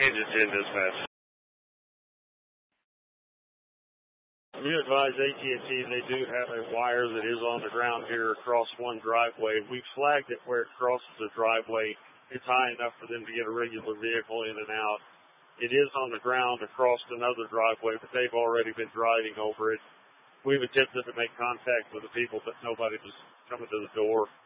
Kansas 10 dispatch. We advise AT&T they do have a wire that is on the ground here across one driveway. We've flagged it where it crosses the driveway. It's high enough for them to get a regular vehicle in and out. It is on the ground across another driveway, but they've already been driving over it. We've attempted to make contact with the people, but nobody was coming to the door.